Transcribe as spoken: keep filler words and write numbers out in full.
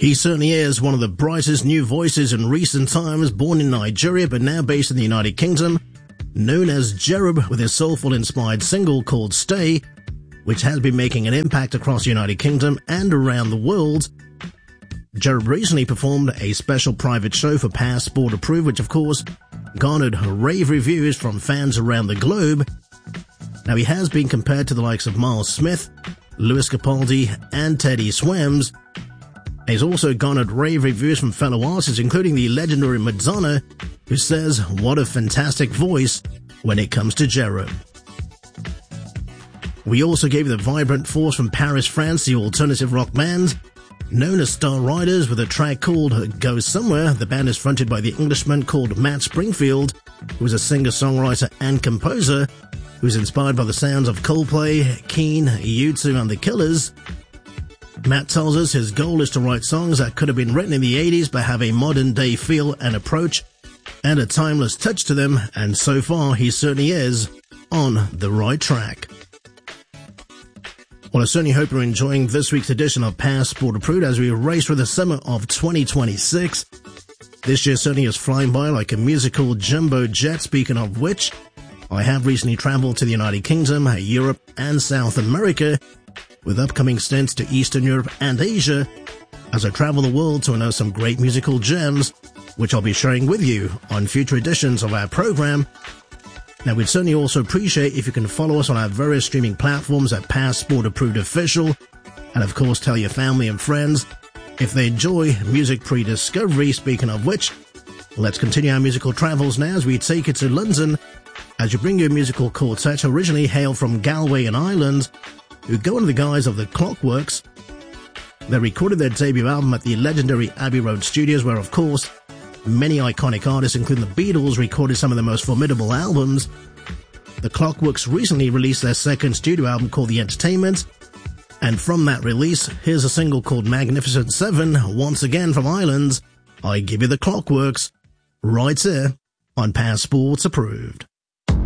He certainly is one of the brightest new voices in recent times, born in Nigeria but now based in the United Kingdom, known as Jerub, with his soulful-inspired single called Stay, which has been making an impact across the United Kingdom and around the world. Jerub recently performed a special private show for Passport Approved, which of course garnered rave reviews from fans around the globe. Now, he has been compared to the likes of Miles Smith, Lewis Capaldi and Teddy Swims. He's also garnered rave reviews from fellow artists, including the legendary Madonna, who says, what a fantastic voice when it comes to Jerub. We also gave the vibrant force from Paris, France, the alternative rock band, known as Star Riders, with a track called Go Somewhere. The band is fronted by the Englishman called Matt Springfield, who is a singer-songwriter and composer, who's inspired by the sounds of Coldplay, Keane, U two and The Killers. Matt tells us his goal is to write songs that could have been written in the eighties but have a modern-day feel and approach and a timeless touch to them, and so far he certainly is on the right track. Well, I certainly hope you're enjoying this week's edition of Passport Approved as we race through the summer of twenty twenty-six. This year certainly is flying by like a musical jumbo jet, speaking of which, I have recently traveled to the United Kingdom, Europe and South America, with upcoming stints to Eastern Europe and Asia, as I travel the world to unearth some great musical gems, which I'll be sharing with you on future editions of our program. Now, we'd certainly also appreciate if you can follow us on our various streaming platforms at Passport Approved Official, and of course tell your family and friends if they enjoy music pre-discovery. Speaking of which, let's continue our musical travels now as we take it to London, as you bring you a musical quartet who originally hail from Galway in Ireland, who go under the guise of the Clockworks. They recorded their debut album at the legendary Abbey Road Studios, where of course many iconic artists, including the Beatles, recorded some of the most formidable albums. The Clockworks recently released their second studio album called The Entertainment, and from that release, here's a single called Magnificent Seven, once again from Ireland. I give you the Clockworks, right here on Passport Approved.